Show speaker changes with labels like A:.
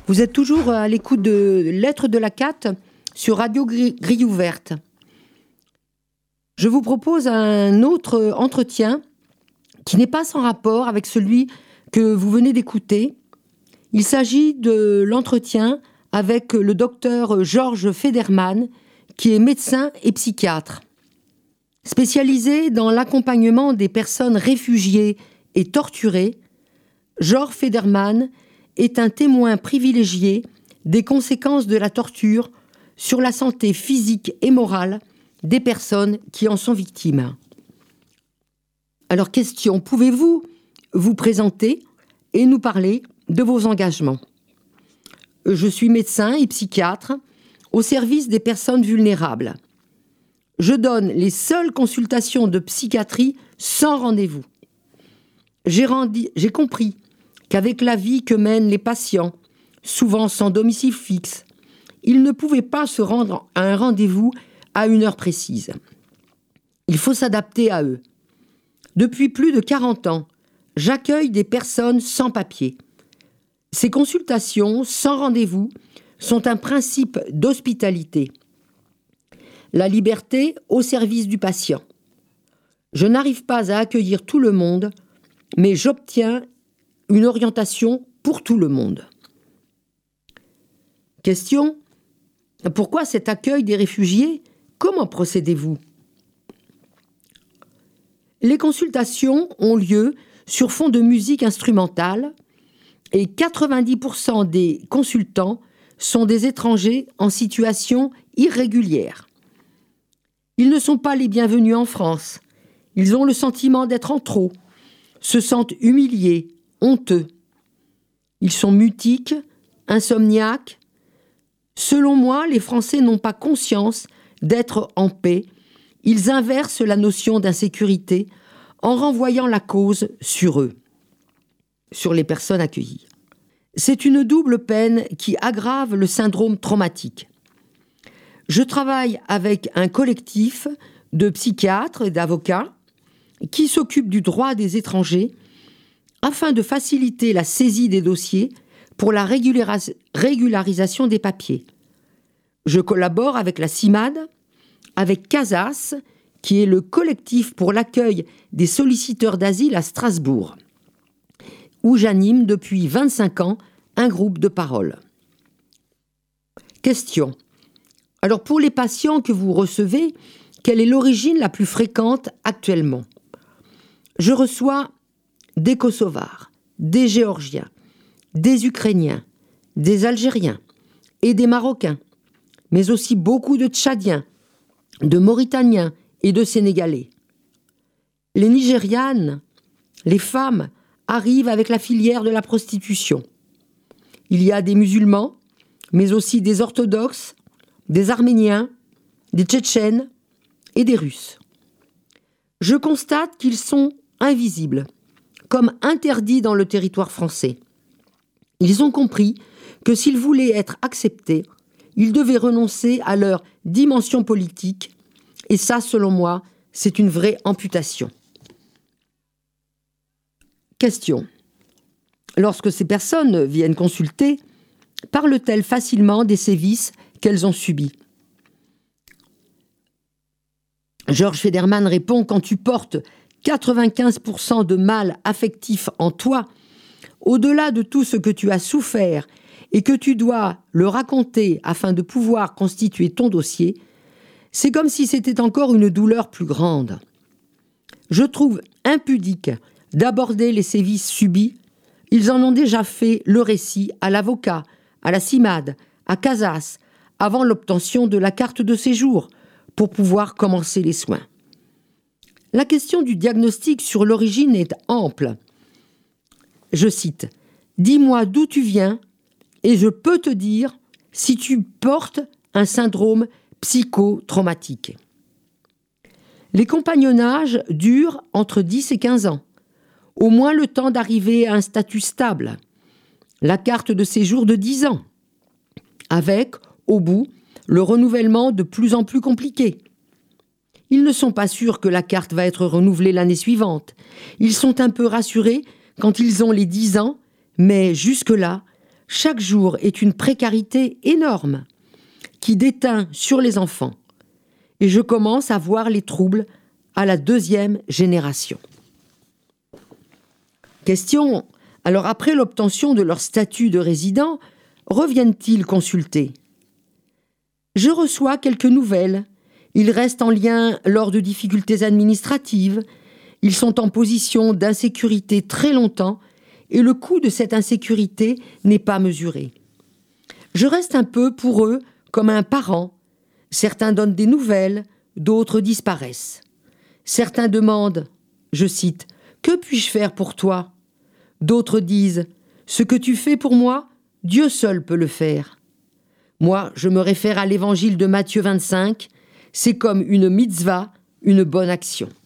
A: Vous êtes toujours à l'écoute de Lettres de la Cat sur Radio Grille Ouverte. Je vous propose un autre entretien qui n'est pas sans rapport avec celui que vous venez d'écouter. Il s'agit de l'entretien avec le docteur Georges Federman, qui est médecin et psychiatre. Spécialisé dans l'accompagnement des personnes réfugiées et torturées, Georges Federman est un témoin privilégié des conséquences de la torture sur la santé physique et morale des personnes qui en sont victimes. Alors, question, pouvez-vous vous présenter et nous parler de vos engagements ? Je suis médecin et psychiatre au service des personnes vulnérables. Je donne les seules consultations de psychiatrie sans rendez-vous. J'ai compris qu'avec la vie que mènent les patients, souvent sans domicile fixe, ils ne pouvaient pas se rendre à un rendez-vous à une heure précise. Il faut s'adapter à eux. Depuis plus de 40 ans, j'accueille des personnes sans papier. Ces consultations sans rendez-vous sont un principe d'hospitalité. La liberté au service du patient. Je n'arrive pas à accueillir tout le monde, mais j'obtiens une orientation pour tout le monde. Question, pourquoi cet accueil des réfugiés ? Comment procédez-vous ? Les consultations ont lieu sur fond de musique instrumentale et 90% des consultants sont des étrangers en situation irrégulière. Ils ne sont pas les bienvenus en France. Ils ont le sentiment d'être en trop, se sentent humiliés, honteux. Ils sont mutiques, insomniaques. Selon moi, les Français n'ont pas conscience d'être en paix. Ils inversent la notion d'insécurité en renvoyant la cause sur eux, sur les personnes accueillies. C'est une double peine qui aggrave le syndrome traumatique. Je travaille avec un collectif de psychiatres et d'avocats qui s'occupent du droit des étrangers afin de faciliter la saisie des dossiers pour la régularisation des papiers. Je collabore avec la CIMAD, avec CASAS, qui est le collectif pour l'accueil des solliciteurs d'asile à Strasbourg, où j'anime depuis 25 ans un groupe de parole. Question. Alors pour les patients que vous recevez, quelle est l'origine la plus fréquente actuellement ? Je reçois des Kosovars, des Géorgiens, des Ukrainiens, des Algériens et des Marocains, mais aussi beaucoup de Tchadiens, de Mauritaniens et de Sénégalais. Les Nigérianes, les femmes, arrivent avec la filière de la prostitution. Il y a des musulmans, mais aussi des orthodoxes, des Arméniens, des Tchétchènes et des Russes. Je constate qu'ils sont invisibles, comme interdits dans le territoire français. Ils ont compris que s'ils voulaient être acceptés, ils devaient renoncer à leur dimension politique, et ça, selon moi, c'est une vraie amputation. Question. Lorsque ces personnes viennent consulter, parlent-elles facilement des sévices qu'elles ont subis ? Georges Federman répond : quand tu portes 95% de mal affectif en toi, au-delà de tout ce que tu as souffert et que tu dois le raconter afin de pouvoir constituer ton dossier, c'est comme si c'était encore une douleur plus grande. Je trouve impudique d'aborder les sévices subis. Ils en ont déjà fait le récit à l'avocat, à la CIMAD, à CASAS, avant l'obtention de la carte de séjour, pour pouvoir commencer les soins. La question du diagnostic sur l'origine est ample. Je cite : « Dis-moi d'où tu viens et je peux te dire si tu portes un syndrome psychotraumatique. » Les compagnonnages durent entre 10 et 15 ans, au moins le temps d'arriver à un statut stable. La carte de séjour de 10 ans, avec, au bout, le renouvellement de plus en plus compliqué. Ils ne sont pas sûrs que la carte va être renouvelée l'année suivante. Ils sont un peu rassurés quand ils ont les 10 ans, mais jusque-là, chaque jour est une précarité énorme qui déteint sur les enfants. Et je commence à voir les troubles à la 2e génération. Question. Alors après l'obtention de leur statut de résident, reviennent-ils consulter? Je reçois quelques nouvelles. Ils restent en lien lors de difficultés administratives. Ils sont en position d'insécurité très longtemps et le coût de cette insécurité n'est pas mesuré. Je reste un peu pour eux comme un parent. Certains donnent des nouvelles, d'autres disparaissent. Certains demandent, je cite, « Que puis-je faire pour toi ?» D'autres disent « Ce que tu fais pour moi, Dieu seul peut le faire. » Moi, je me réfère à l'évangile de Matthieu 25, c'est comme une mitzvah, une bonne action.